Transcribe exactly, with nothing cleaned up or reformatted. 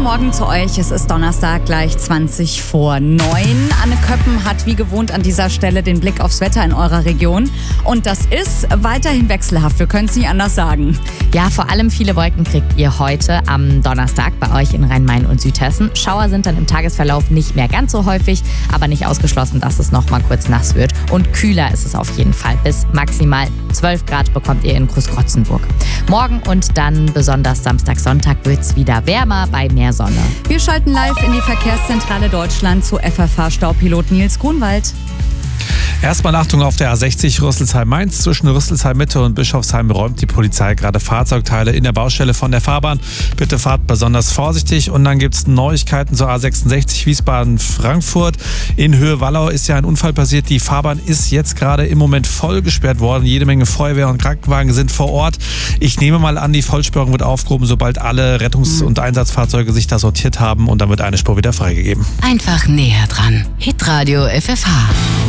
Morgen zu euch. Es ist Donnerstag, gleich zwanzig vor neun. Anne Köppen hat wie gewohnt an dieser Stelle den Blick aufs Wetter in eurer Region. Und das ist weiterhin wechselhaft. Wir können es nicht anders sagen. Ja, vor allem viele Wolken kriegt ihr heute am Donnerstag bei euch in Rhein-Main und Südhessen. Schauer sind dann im Tagesverlauf nicht mehr ganz so häufig, aber nicht ausgeschlossen, dass es noch mal kurz nass wird. Und kühler ist es auf jeden Fall. Bis maximal zwölf Grad bekommt ihr in Großkrotzenburg. Morgen und dann besonders Samstag, Sonntag wird es wieder wärmer bei mehr Sonne. Wir schalten live in die Verkehrszentrale Deutschland zu F F H-Staupilot Nils Grunwald. Erstmal Achtung auf der A sechzig Rüsselsheim-Mainz. Zwischen Rüsselsheim-Mitte und Bischofsheim räumt die Polizei gerade Fahrzeugteile in der Baustelle von der Fahrbahn. Bitte fahrt besonders vorsichtig. Und dann gibt es Neuigkeiten zur A sechsundsechzig Wiesbaden-Frankfurt. In Höhe Wallau ist ja ein Unfall passiert. Die Fahrbahn ist jetzt gerade im Moment voll gesperrt worden. Jede Menge Feuerwehr und Krankenwagen sind vor Ort. Ich nehme mal an, die Vollsperrung wird aufgehoben, sobald alle Rettungs- und Einsatzfahrzeuge sich da sortiert haben. Und dann wird eine Spur wieder freigegeben. Einfach näher dran. Hitradio F F H.